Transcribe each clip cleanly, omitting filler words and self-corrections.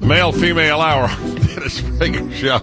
Male-female hour. Dennis Prager Show.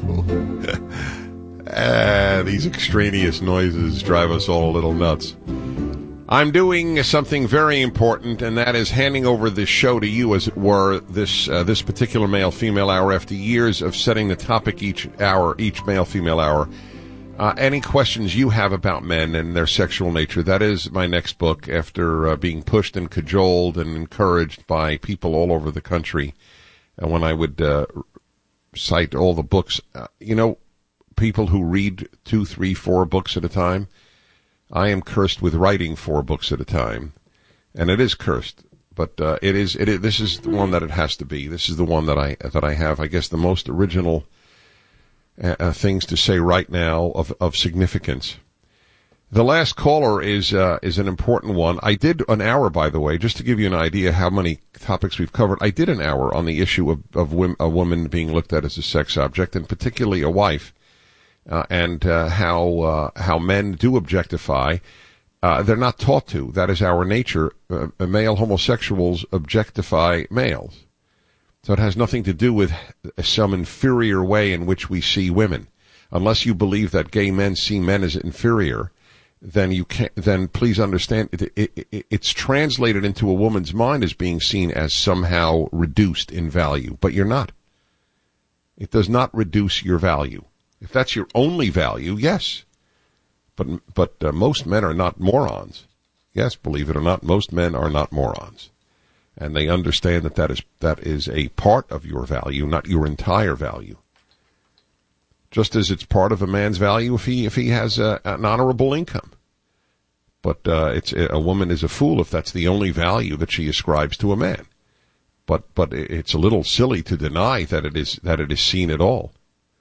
These extraneous noises drive us all a little nuts. I'm doing something very important, and that is handing over this show to you, as it were, this particular male-female hour, after years of setting the topic each male-female hour. Any questions you have about men and their sexual nature, that is my next book, after being pushed and cajoled and encouraged by people all over the country. And when I would cite all the books, people who read 2, 3, 4 books at a time, I am cursed with writing 4 books at a time. And it is cursed, but this is the one that it has to be. This is the one that I have, I guess, the most original things to say right now of significance. The last caller is an important one. I did an hour, by the way, just to give you an idea how many topics we've covered. I did an hour on the issue of a woman being looked at as a sex object, and particularly a wife, and how men do objectify. They're not taught to. That is our nature. Male homosexuals objectify males. So it has nothing to do with some inferior way in which we see women. Unless you believe that gay men see men as inferior, then you can't. Then please understand, it's translated into a woman's mind as being seen as somehow reduced in value, but you're not. It does not reduce your value. If that's your only value, yes. But most men are not morons. Yes, believe it or not, most men are not morons. And they understand that is a part of your value, not your entire value. Just as it's part of a man's value if he has an honorable income. But a woman is a fool if that's the only value that she ascribes to a man. But it's a little silly to deny that it is seen at all.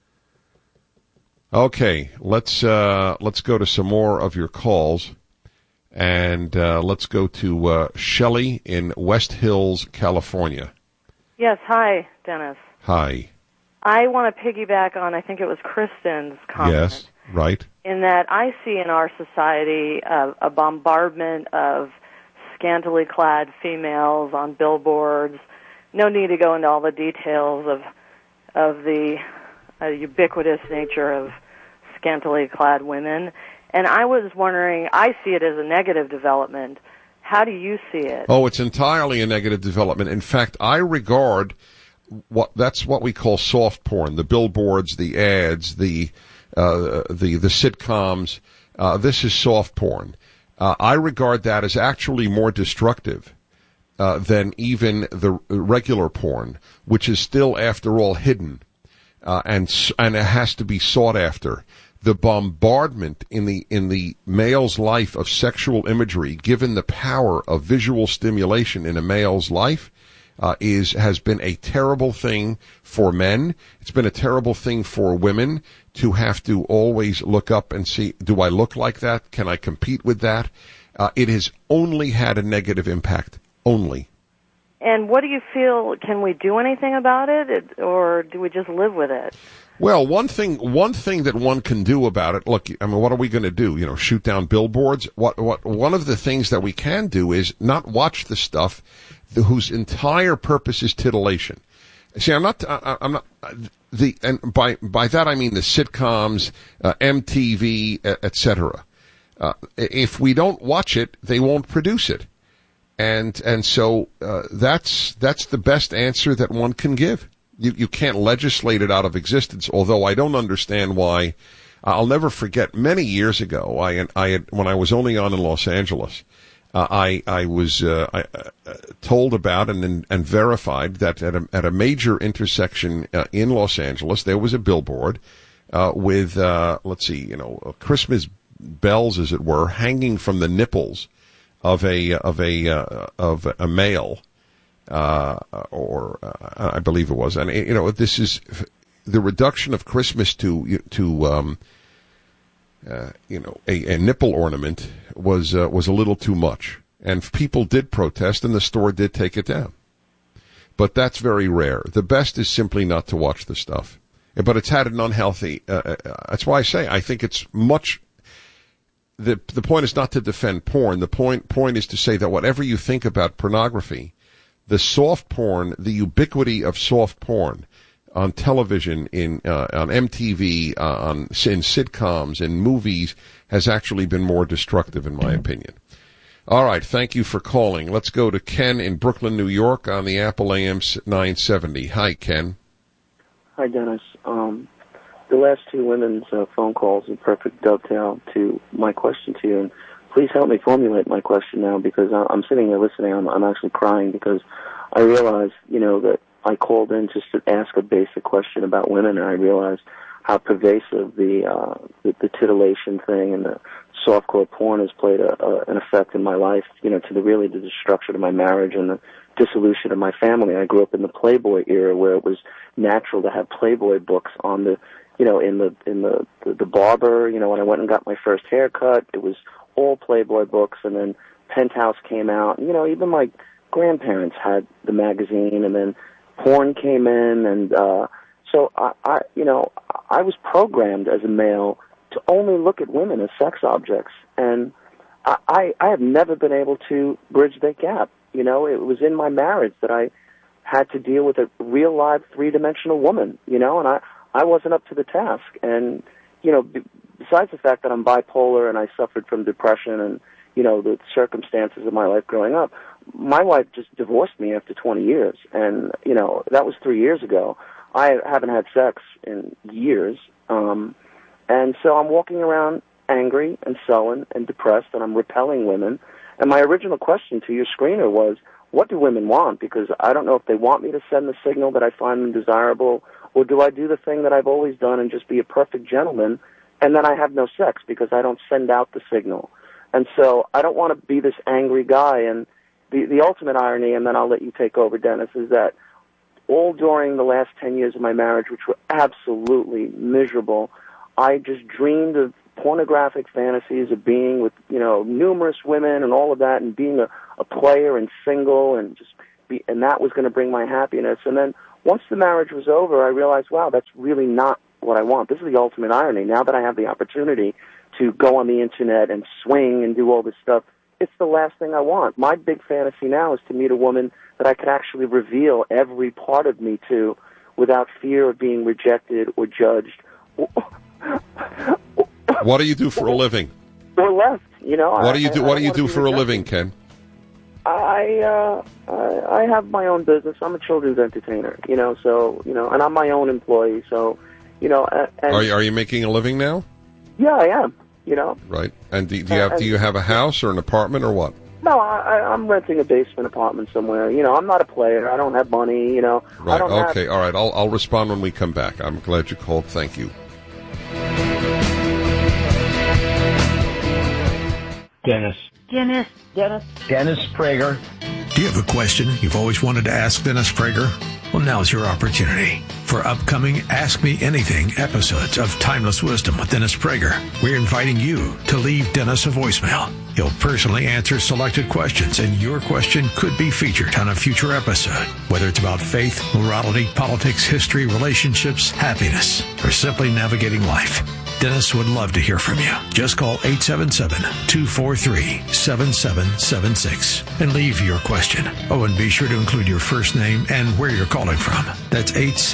Okay, let's go to some more of your calls. And let's go to Shelley in West Hills, California. Yes, hi, Dennis. Hi. I want to piggyback on, I think it was Kristen's comment. Yes, right. In that I see in our society a bombardment of scantily clad females on billboards. No need to go into all the details of the ubiquitous nature of scantily clad women. And I was wondering, I see it as a negative development. How do you see it? Oh, it's entirely a negative development. In fact, I regard that's what we call soft porn, the billboards, the ads, the sitcoms. This is soft porn. I regard that as actually more destructive than even the regular porn, which is still, after all, hidden, and it has to be sought after. The bombardment in the male's life of sexual imagery, given the power of visual stimulation in a male's life, has been a terrible thing for men. It's been a terrible thing for women to have to always look up and see, do I look like that? Can I compete with that? It has only had a negative impact. Only. And what do you feel? Can we do anything about it, or do we just live with it? Well, one thing that one can do about it, look, I mean, what are we going to do? Shoot down billboards? One of the things that we can do is not watch the stuff whose entire purpose is titillation. See, and by that I mean the sitcoms, MTV, etc. If we don't watch it, they won't produce it. And so, that's the best answer that one can give. You can't legislate it out of existence, although I don't understand why. I'll never forget, many years ago, when I was only on in Los Angeles, I was told about and verified that at a major intersection in Los Angeles, there was a billboard with Christmas bells, as it were, hanging from the nipples of a male. I believe it was, and this is the reduction of Christmas to a nipple ornament was a little too much, and people did protest, and the store did take it down. But that's very rare. The best is simply not to watch the stuff. But it's had an unhealthy. That's why I say I think it's much. The point is not to defend porn. The point is to say that whatever you think about pornography, the soft porn, the ubiquity of soft porn on television, on MTV, in sitcoms, in movies, has actually been more destructive, in my opinion. All right, thank you for calling. Let's go to Ken in Brooklyn, New York, on the Apple AM 970. Hi, Ken. Hi, Dennis. The last two women's phone calls are perfect dovetail to my question to you. And please help me formulate my question now, because I'm sitting there listening. I'm actually crying because I realize, that I called in just to ask a basic question about women, and I realized how pervasive the titillation thing and the softcore porn has played an effect in my life, to the destruction of my marriage and the dissolution of my family. I grew up in the Playboy era, where it was natural to have Playboy books on the, in the barber, when I went and got my first haircut, it was all Playboy books, and then Penthouse came out. Even my grandparents had the magazine, and then porn came in, and so I was programmed as a male to only look at women as sex objects, and I have never been able to bridge that gap. It was in my marriage that I had to deal with a real live three-dimensional woman, and I wasn't up to the task. And, besides the fact that I'm bipolar and I suffered from depression and, the circumstances of my life growing up, my wife just divorced me after 20 years. And, that was 3 years ago. I haven't had sex in years. And so I'm walking around angry and sullen and depressed, and I'm repelling women. And my original question to your screener was, what do women want? Because I don't know if they want me to send the signal that I find them desirable, or do I do the thing that I've always done and just be a perfect gentleman, and then I have no sex because I don't send out the signal. And so I don't want to be this angry guy. And the ultimate irony, and then I'll let you take over, Dennis, is that all during the last 10 years of my marriage, which were absolutely miserable, I just dreamed of pornographic fantasies of being with, numerous women and all of that, and being a player and single, and and that was going to bring my happiness. And then once the marriage was over, I realized, wow, that's really not what I want. This is the ultimate irony. Now that I have the opportunity to go on the internet and swing and do all this stuff, it's the last thing I want. My big fantasy now is to meet a woman that I could actually reveal every part of me to without fear of being rejected or judged. What do you do for a living? Or left, What do you do? What do you do for a living, Ken? I have my own business. I'm a children's entertainer, and I'm my own employee. So, and are you making a living now? Yeah, I am. Right. And do you have a house or an apartment or what? No, I'm renting a basement apartment somewhere. I'm not a player. I don't have money. Right. I don't okay. All right. I'll respond when we come back. I'm glad you called. Thank you. Dennis Prager. Do you have a question you've always wanted to ask Dennis Prager? Well, now's your opportunity. For upcoming Ask Me Anything episodes of Timeless Wisdom with Dennis Prager, we're inviting you to leave Dennis a voicemail. He'll personally answer selected questions, and your question could be featured on a future episode. Whether it's about faith, morality, politics, history, relationships, happiness, or simply navigating life, Dennis would love to hear from you. Just call 877-243-7776 and leave your question. Oh, and be sure to include your first name and where you're calling from. That's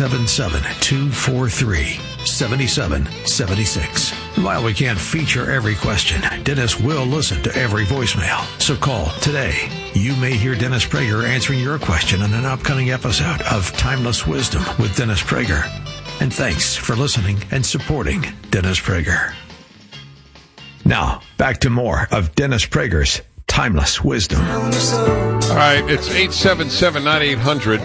877-243-7776. While we can't feature every question, Dennis will listen to every voicemail. So call today. You may hear Dennis Prager answering your question on an upcoming episode of Timeless Wisdom with Dennis Prager. And thanks for listening and supporting Dennis Prager. Now, back to more of Dennis Prager's Timeless Wisdom. All right, it's 877, not 800,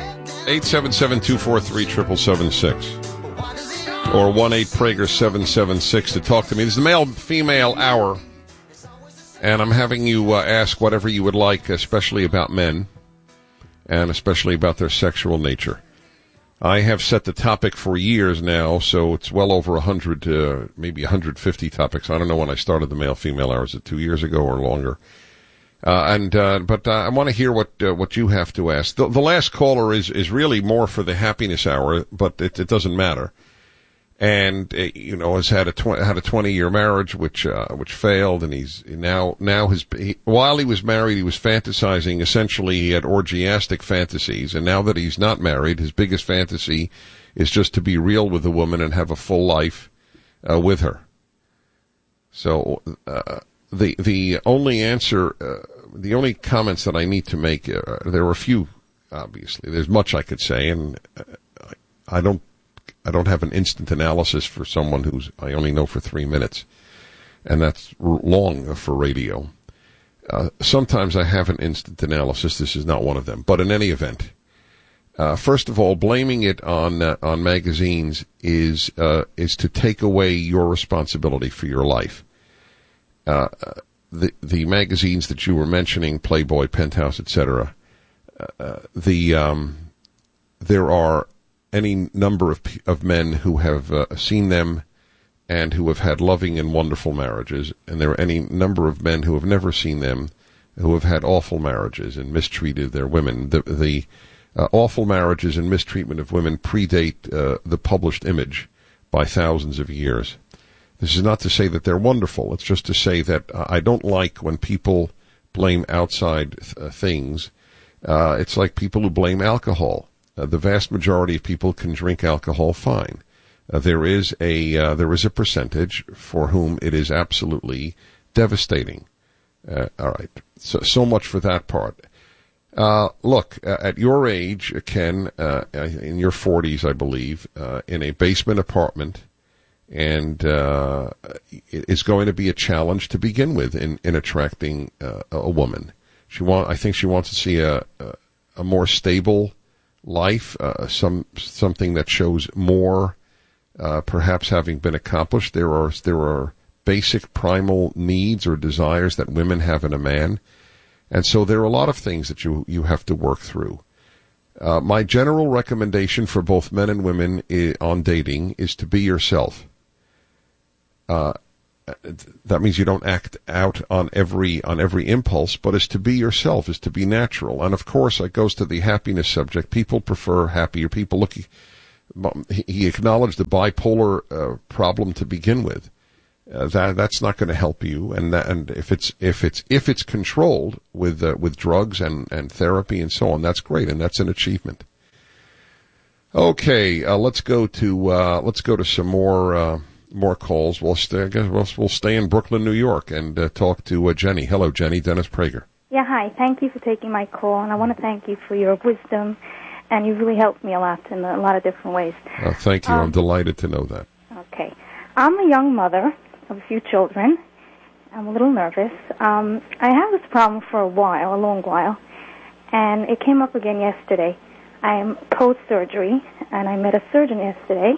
877-243-7776. Or 1-8-PRAGER-776 to talk to me. This is the male-female hour, and I'm having you ask whatever you would like, especially about men, and especially about their sexual nature. I have set the topic for years now, so it's well over 100, maybe 150 topics. I don't know when I started the male-female hour. Is it 2 years ago or longer? But I want to hear what you have to ask. The last caller is really more for the happiness hour, but it doesn't matter. and has had a 20-year marriage which failed, and he's now while he was married, he was fantasizing. Essentially, he had orgiastic fantasies, and now that he's not married, his biggest fantasy is just to be real with a woman and have a full life with her. So the only answer, the only comments that I need to make, there are a few. Obviously, there's much I could say, and I don't have an instant analysis for someone who's I only know for 3 minutes, and that's long for radio. Sometimes I have an instant analysis. This is not one of them. But in any event, first of all, blaming it on magazines is to take away your responsibility for your life. The magazines that you were mentioning, Playboy, Penthouse, etc. There are any number of men who have seen them and who have had loving and wonderful marriages, and there are any number of men who have never seen them, who have had awful marriages and mistreated their women. The awful marriages and mistreatment of women predate the published image by thousands of years. This is not to say that they're wonderful. It's just to say that I don't like when people blame outside things. It's like people who blame alcohol. The vast majority of people can drink alcohol fine. There is a percentage for whom it is absolutely devastating. All right. So much for that part. Look, at your age, Ken, in your 40s, I believe, in a basement apartment, and it is going to be a challenge to begin with in attracting a woman. I think she wants to see a more stable life, something that shows more, perhaps having been accomplished. There are basic primal needs or desires that women have in a man, and so there are a lot of things that you have to work through. My general recommendation for both men and women on dating is to be yourself. That means you don't act out on every impulse, but is to be yourself, is to be natural. And of course, it goes to the happiness subject. People prefer happier people. Look, he acknowledged the bipolar problem to begin with. That's not going to help you. And if it's controlled with drugs and therapy and so on, that's great, and that's an achievement. Okay, let's go to some more calls. We'll stay in Brooklyn, New York, and talk to Jenny. Hello, Jenny. Dennis Prager. Yeah, hi. Thank you for taking my call, and I want to thank you for your wisdom, and you really helped me a lot in a lot of different ways. Thank you. I'm delighted to know that. Okay. I'm a young mother of a few children. I'm a little nervous. I have this problem for a long while, and it came up again yesterday. I'm post-surgery, and I met a surgeon yesterday.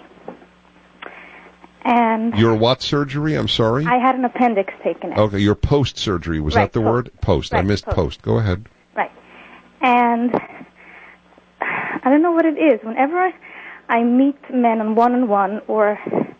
And your what surgery? I'm sorry? I had an appendix taken out. Okay, your post-surgery. Was that the word? Post. Right, I missed post. Go ahead. Right. And I don't know what it is. Whenever I meet men on one-on-one or...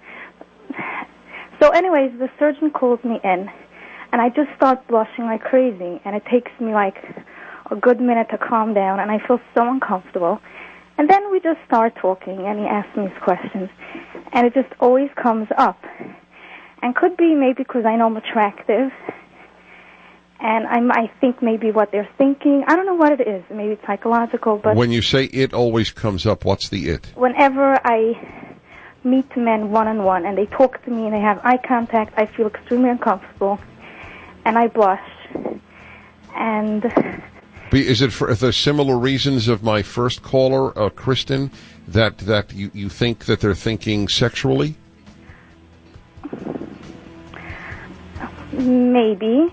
So anyways, the surgeon calls me in, and I just start blushing like crazy, and it takes me like a good minute to calm down, and I feel so uncomfortable. And then we just start talking, and he asks me his questions, and it just always comes up. And could be maybe because I know I'm attractive, and I think maybe what they're thinking. I don't know what it is. Maybe it's psychological, but... When you say it always comes up, what's the it? Whenever I meet men one-on-one, and they talk to me, and they have eye contact, I feel extremely uncomfortable, and I blush, and... Is it for the similar reasons of my first caller, Kristen, that you think that they're thinking sexually? Maybe.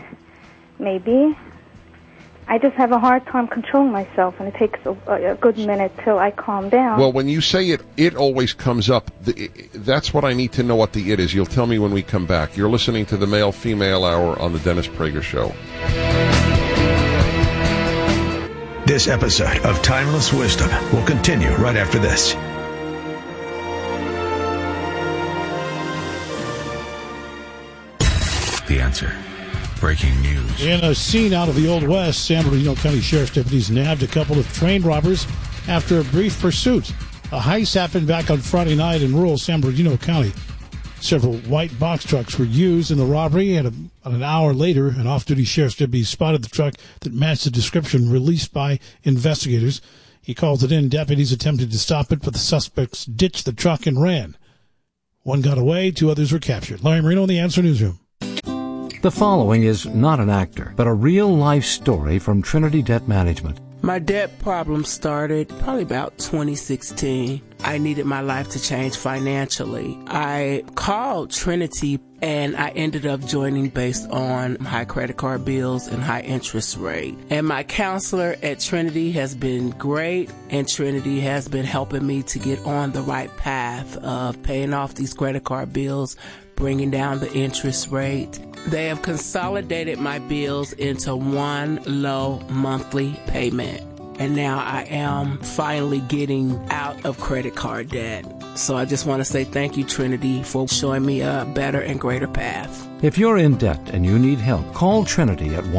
I just have a hard time controlling myself, and it takes a good minute till I calm down. Well, when you say it always comes up. That's what I need to know what the it is. You'll tell me when we come back. You're listening to the Male-Female Hour on the Dennis Prager Show. This episode of Timeless Wisdom will continue right after this. The Answer. Breaking news. In a scene out of the Old West, San Bernardino County Sheriff's deputies nabbed a couple of train robbers after a brief pursuit. A heist happened back on Friday night in rural San Bernardino County. Several white box trucks were used in the robbery, and an hour later, an off-duty sheriff's deputy spotted the truck that matched the description released by investigators. He called it in. Deputies attempted to stop it, but the suspects ditched the truck and ran. One got away, 2 others were captured. Larry Marino in the Answer Newsroom. The following is not an actor, but a real-life story from Trinity Debt Management. My debt problem started probably about 2016. I needed my life to change financially. I called Trinity and I ended up joining based on high credit card bills and high interest rate. And my counselor at Trinity has been great, and Trinity has been helping me to get on the right path of paying off these credit card bills, bringing down the interest rate. They have consolidated my bills into one low monthly payment. And now I am finally getting out of credit card debt. So I just want to say thank you, Trinity, for showing me a better and greater path. If you're in debt and you need help, call Trinity at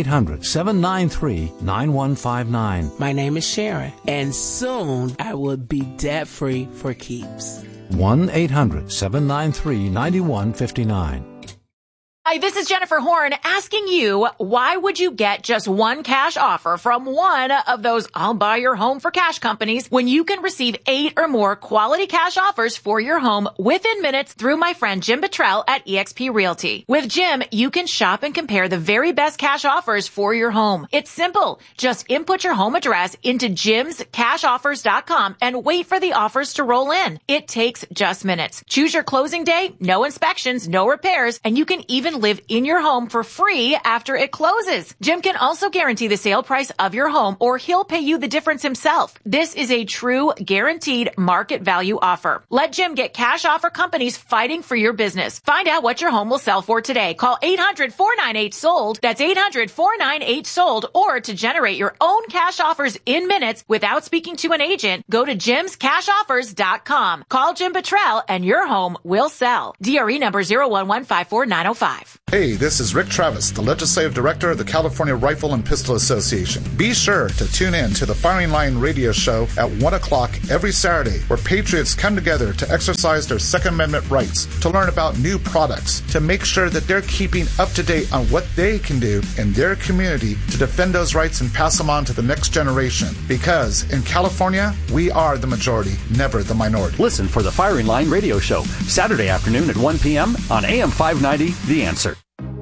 1-800-793-9159. My name is Sharon, and soon I will be debt-free for keeps. 1-800-793-9159. Hi, this is Jennifer Horn asking you, why would you get just one cash offer from one of those I'll buy your home for cash companies when you can receive 8 or more quality cash offers for your home within minutes through my friend Jim Bottrell at eXp Realty. With Jim, you can shop and compare the very best cash offers for your home. It's simple. Just input your home address into jimscashoffers.com and wait for the offers to roll in. It takes just minutes. Choose your closing day, no inspections, no repairs, and you can even live in your home for free after it closes. Jim can also guarantee the sale price of your home, or he'll pay you the difference himself. This is a true guaranteed market value offer. Let Jim get cash offer companies fighting for your business. Find out what your home will sell for today. Call 800-498-SOLD. That's 800-498-SOLD. Or to generate your own cash offers in minutes without speaking to an agent, go to jimscashoffers.com. Call Jim Bottrell and your home will sell. DRE number 01154-905. Hey, this is Rick Travis, the Legislative Director of the California Rifle and Pistol Association. Be sure to tune in to the Firing Line radio show at 1 o'clock every Saturday, where patriots come together to exercise their Second Amendment rights, to learn about new products, to make sure that they're keeping up to date on what they can do in their community to defend those rights and pass them on to the next generation. Because in California, we are the majority, never the minority. Listen for the Firing Line radio show, Saturday afternoon at 1 p.m. on AM 590, The Answer.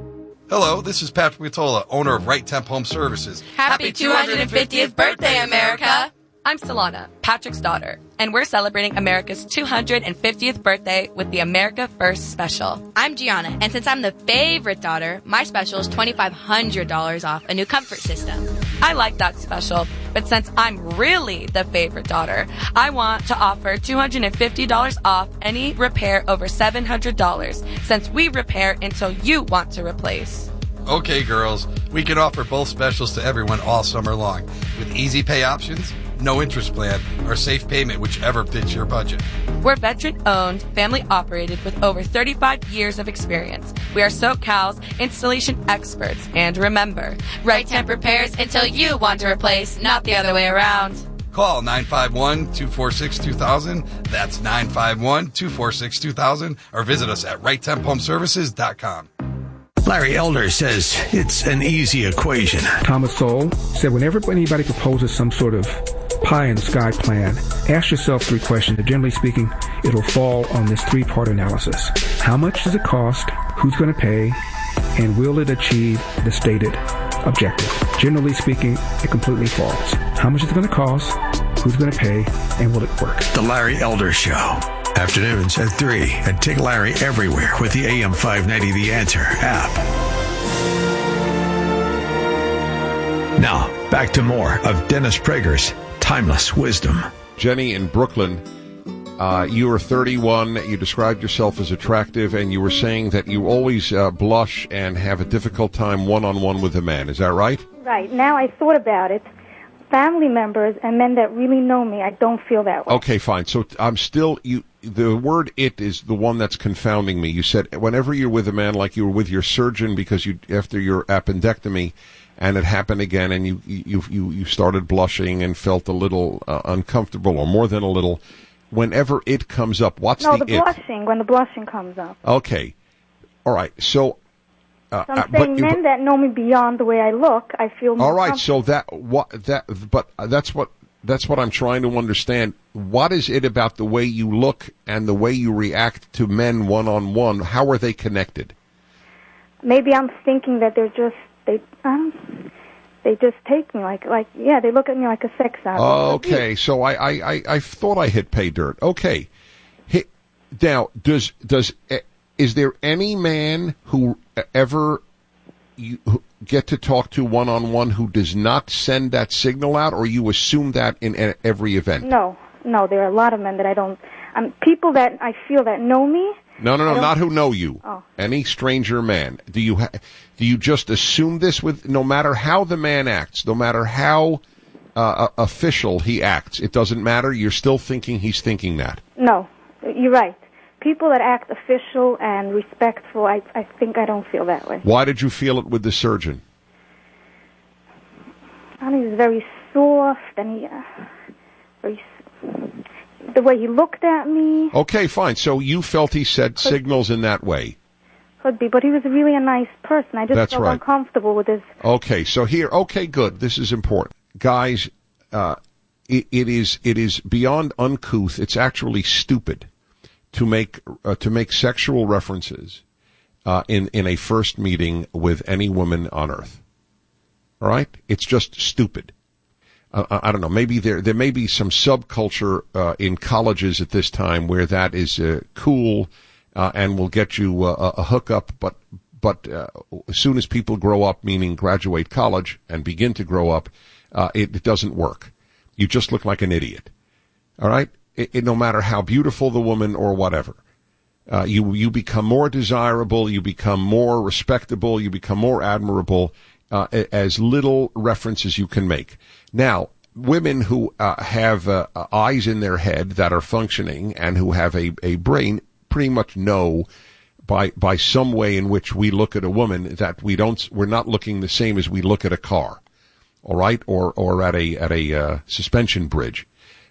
Hello, this is Patrick Matola, owner of Right Temp Home Services. Happy 250th birthday, America! I'm Solana, Patrick's daughter, and we're celebrating America's 250th birthday with the America First special. I'm Gianna, and since I'm the favorite daughter, my special is $2,500 off a new comfort system. I like that special, but since I'm really the favorite daughter, I want to offer $250 off any repair over $700, since we repair until you want to replace. Okay, girls, we can offer both specials to everyone all summer long, with easy pay options, no interest plan, or safe payment, whichever fits your budget. We're veteran-owned, family-operated with over 35 years of experience. We are SoCal's installation experts. And remember, Right Temp repairs until you want to replace, not the other way around. Call 951-246-2000. That's 951-246-2000. Or visit us at righttemphomeservices.com. Larry Elder says it's an easy equation. Thomas Sowell said whenever anybody proposes some sort of pie-in-the-sky plan, ask yourself 3 questions. Generally speaking, it'll fall on this 3-part analysis. How much does it cost? Who's going to pay? And will it achieve the stated objective? Generally speaking, it completely falls. How much is it going to cost? Who's going to pay? And will it work? The Larry Elder Show. Afternoons at 3, and take Larry everywhere with the AM 590 The Answer app. Now, back to more of Dennis Prager's Timeless Wisdom. Jenny in Brooklyn, you were 31, you described yourself as attractive, and you were saying that you always blush and have a difficult time one-on-one with a man. Is that right? Right. Now I thought about it. Family members and men that really know me, I don't feel that way. Okay, fine. So I'm still... The word "it" is the one that's confounding me. You said whenever you're with a man, like you were with your surgeon because after your appendectomy, and it happened again, and you started blushing and felt a little uncomfortable, or more than a little. Whenever it comes up, what's the blushing, when the blushing comes up. Okay. All right. So I'm saying men that know me beyond the way I look, I feel more all right. So that's what I'm trying to understand. What is it about the way you look and the way you react to men one-on-one? How are they connected? Maybe I'm thinking that they just take me like they look at me like a sex object. Okay, so I thought I hit pay dirt. Okay, now is there any man who ever you get to talk to one-on-one who does not send that signal out, or you assume that in every event? No, there are a lot of men that I don't. People that I feel that know me. No, not who know you. Oh. Any stranger man. Do you just assume this with, no matter how the man acts, no matter how official he acts, it doesn't matter, you're still thinking he's thinking that? No, you're right. People that act official and respectful, I think I don't feel that way. Why did you feel it with the surgeon? I mean, he was very soft, and the way he looked at me. Okay, fine. So you felt he said signals in that way. Could be, but he was really a nice person. I just felt uncomfortable with his... Okay, so okay, good. This is important. Guys, it is beyond uncouth. It's actually stupid to make sexual references in a first meeting with any woman on earth. All right? It's just stupid. I don't know. Maybe there may be some subculture in colleges at this time where that is cool and will get you a hookup. But as soon as people grow up, meaning graduate college and begin to grow up, it doesn't work. You just look like an idiot. All right. No matter how beautiful the woman or whatever, you become more desirable. You become more respectable. You become more admirable. As little reference as you can make. Now, women who have eyes in their head that are functioning and who have a brain pretty much know by some way in which we look at a woman that we're not looking the same as we look at a car, all right, or at a suspension bridge.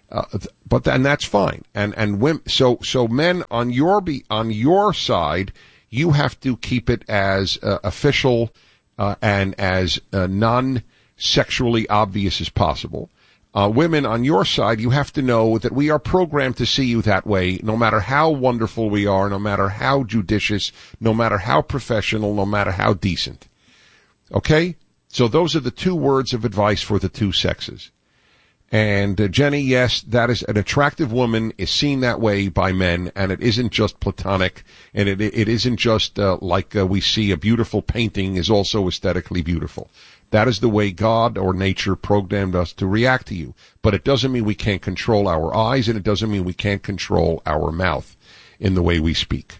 But then that's fine. And women, so men on your side, you have to keep it as official. And as non-sexually obvious as possible. Women, on your side, you have to know that we are programmed to see you that way, no matter how wonderful we are, no matter how judicious, no matter how professional, no matter how decent. Okay? So those are the 2 words of advice for the 2 sexes. And Jenny, yes, that is an attractive woman is seen that way by men, and it isn't just platonic, and it isn't just like we see a beautiful painting is also aesthetically beautiful. That is the way God or nature programmed us to react to you. But it doesn't mean we can't control our eyes, and it doesn't mean we can't control our mouth in the way we speak.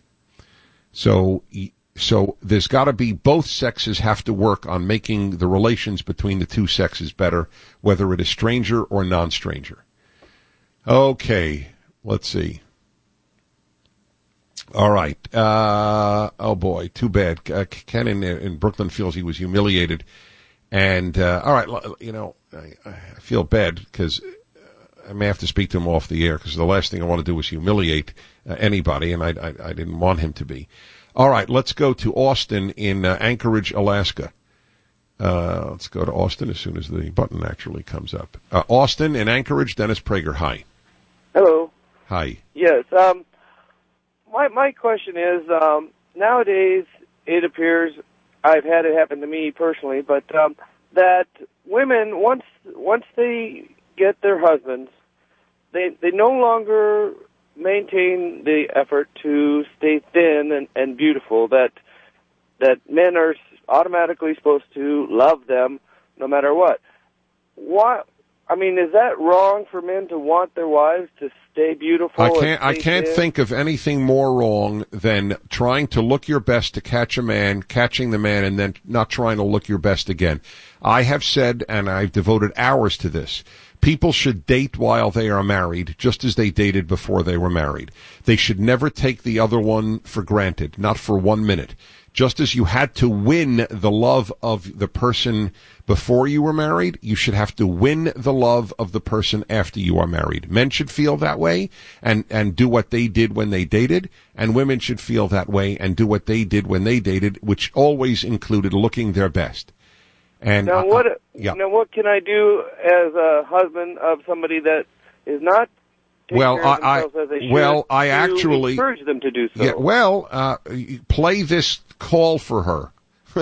So there's got to be, both sexes have to work on making the relations between the 2 sexes better, whether it is stranger or non-stranger. Okay, let's see. All right. Oh boy, too bad. Ken in Brooklyn feels he was humiliated, and all right, I feel bad because I may have to speak to him off the air because the last thing I want to do is humiliate anybody, and I didn't want him to be. All right, let's go to Austin in Anchorage, Alaska. Let's go to Austin as soon as the button actually comes up. Austin in Anchorage, Dennis Prager. Hi. Hello. Hi. Yes. My question is, nowadays it appears, I've had it happen to me personally, but that women, once they get their husbands, they no longer maintain the effort to stay thin and beautiful, that men are automatically supposed to love them no matter what. Why? I mean, is that wrong for men to want their wives to stay beautiful? I can't think of anything more wrong than trying to look your best to catch a man, catching the man, and then not trying to look your best again. I have said, and I've devoted hours to this, People should date while they are married, just as they dated before they were married. They should never take the other one for granted, not for 1 minute. Just as you had to win the love of the person before you were married, you should have to win the love of the person after you are married. Men should feel that way and do what they did when they dated, and women should feel that way and do what they did when they dated, which always included looking their best. And now, what can I do as a husband of somebody that is not taking care of themselves as they should to encourage them to do so? Yeah, play this call for her.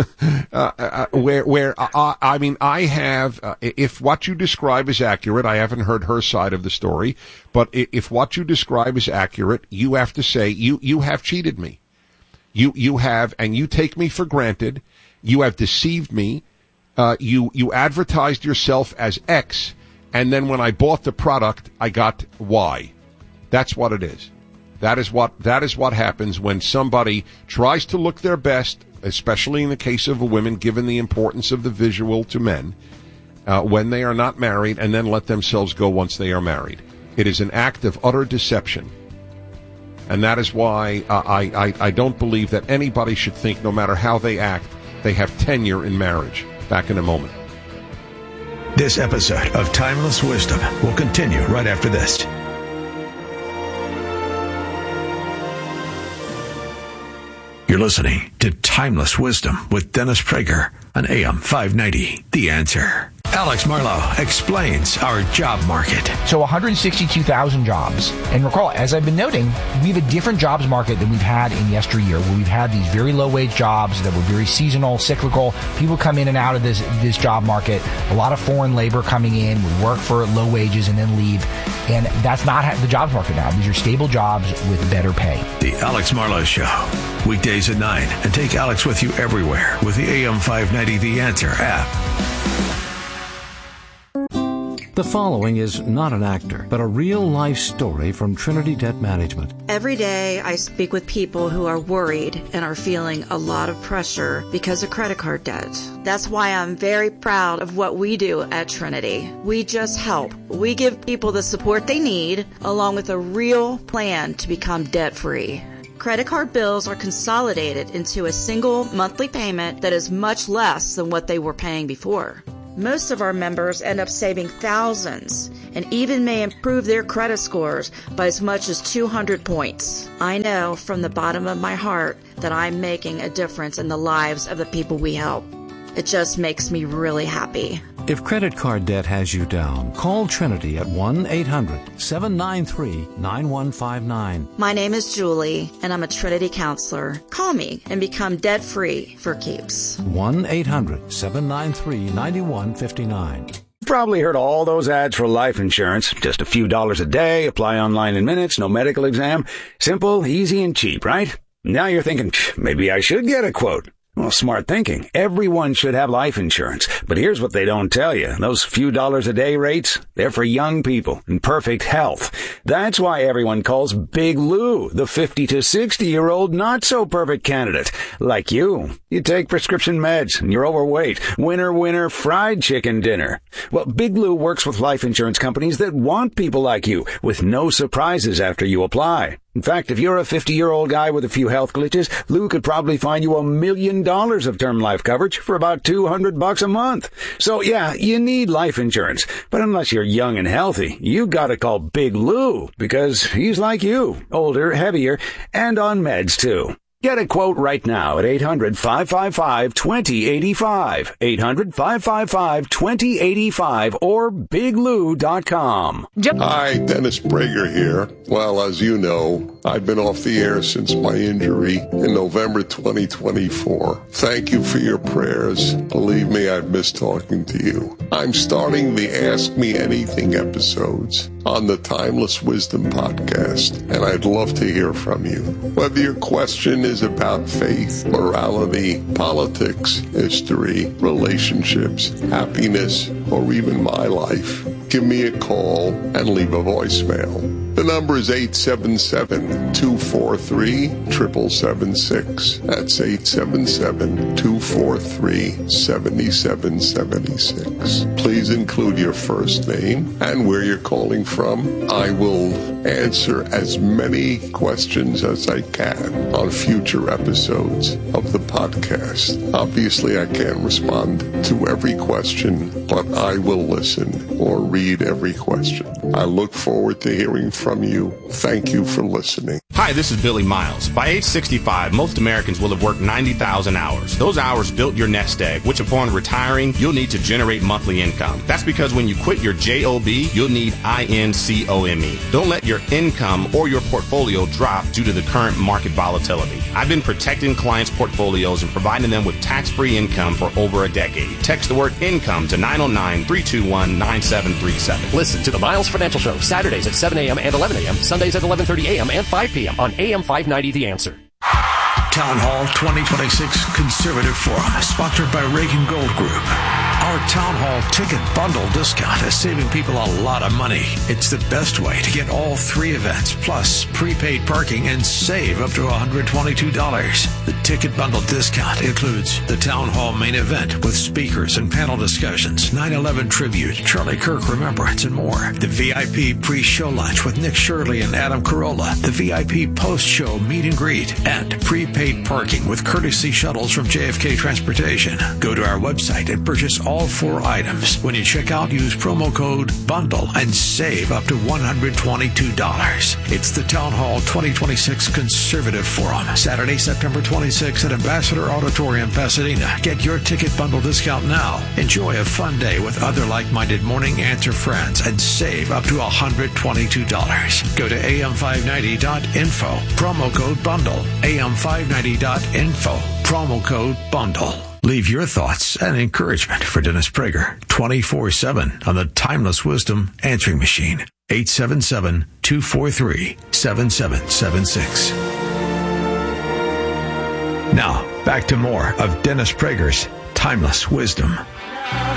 I have, if what you describe is accurate, I haven't heard her side of the story, but if what you describe is accurate, you have to say, you have cheated me. You have, and you take me for granted. You have deceived me. You advertised yourself as X, and then when I bought the product, I got Y. That's what it is. That is what happens when somebody tries to look their best, especially in the case of women, given the importance of the visual to men, when they are not married, and then let themselves go once they are married. It is an act of utter deception. And that is why I don't believe that anybody should think, no matter how they act, they have tenure in marriage. Back in a moment. This episode of Timeless Wisdom will continue right after this. You're listening to Timeless Wisdom with Dennis Prager on AM 590, The Answer. Alex Marlowe explains our job market. So 162,000 jobs. And recall, as I've been noting, we have a different jobs market than we've had in yesteryear, where we've had these very low-wage jobs that were very seasonal, cyclical. People come in and out of this job market. A lot of foreign labor coming in, would work for low wages and then leave. And that's not the jobs market now. These are stable jobs with better pay. The Alex Marlowe Show. Weekdays at 9. And take Alex with you everywhere with the AM 590 The Answer app. The following is not an actor, but a real-life story from Trinity Debt Management. Every day I speak with people who are worried and are feeling a lot of pressure because of credit card debt. That's why I'm very proud of what we do at Trinity. We just help. We give people the support they need, along with a real plan to become debt-free. Credit card bills are consolidated into a single monthly payment that is much less than what they were paying before. Most of our members end up saving thousands and even may improve their credit scores by as much as 200 points. I know from the bottom of my heart that I'm making a difference in the lives of the people we help. It just makes me really happy. If credit card debt has you down, call Trinity at 1-800-793-9159. My name is Julie, and I'm a Trinity counselor. Call me and become debt-free for keeps. 1-800-793-9159. You've probably heard all those ads for life insurance. Just a few dollars a day, apply online in minutes, no medical exam. Simple, easy, and cheap, right? Now you're thinking, maybe I should get a quote. Well, smart thinking. Everyone should have life insurance. But here's what they don't tell you. Those few dollars a day rates, they're for young people in perfect health. That's why everyone calls Big Lou the 50 to 60-year-old not-so-perfect candidate. Like you. You take prescription meds and you're overweight. Winner, winner, fried chicken dinner. Well, Big Lou works with life insurance companies that want people like you with no surprises after you apply. In fact, if you're a 50-year-old guy with a few health glitches, Lou could probably find you $1 million of term life coverage for about $200 a month. So yeah, you need life insurance. But unless you're young and healthy, you gotta call Big Lou because he's like you, older, heavier, and on meds too. Get a quote right now at 800-555-2085, 800-555-2085, or biglou.com. Hi, Dennis Prager here. Well, as you know, I've been off the air since my injury in November 2024. Thank you for your prayers. Believe me, I've missed talking to you. I'm starting the Ask Me Anything episodes on the Timeless Wisdom podcast, and I'd love to hear from you. Whether your question is about faith, morality, politics, history, relationships, happiness, or even my life, give me a call and leave a voicemail. The number is 877-243-7776. That's 877-243-7776. Please include your first name and where you're calling from. I will answer as many questions as I can on future episodes of the podcast. Obviously, I can't respond to every question, but I will listen or read every question. I look forward to hearing from you. Thank you for listening. Hi, this is Billy Miles. By age 65, most Americans will have worked 90,000 hours. Those hours built your nest egg, which upon retiring, you'll need to generate monthly income. That's because when you quit your JOB, you'll need INCOME. Don't let your income or your portfolio drop due to the current market volatility. I've been protecting clients' portfolios and providing them with tax-free income for over a decade. Text the word income to 909-321-9737. Listen to the Miles Financial Show, Saturdays at 7 a.m. and 11 a.m., Sundays at 11:30 a.m. and 5 p.m. on AM 590 The Answer. Town Hall 2026 Conservative Forum, sponsored by Reagan Gold Group. Our Town Hall ticket bundle discount is saving people a lot of money. It's the best way to get all three events, plus prepaid parking, and save up to $122. The ticket bundle discount includes the Town Hall main event with speakers and panel discussions, 9/11 tribute, Charlie Kirk Remembrance, and more. The VIP pre-show lunch with Nick Shirley and Adam Carolla. The VIP post-show meet and greet, and prepaid parking with courtesy shuttles from JFK Transportation. Go to our website and purchase all four items. When you check out, use promo code BUNDLE and save up to $122. It's the Town Hall 2026 Conservative Forum, Saturday, September 26th at Ambassador Auditorium, Pasadena. Get your ticket bundle discount now. Enjoy a fun day with other like-minded Morning Answer friends and save up to $122. Go to am590.info. Promo code BUNDLE. am590.info. Promo code BUNDLE. Leave your thoughts and encouragement for Dennis Prager 24/7 on the Timeless Wisdom Answering Machine. 877-243-7776. Now, back to more of Dennis Prager's Timeless Wisdom.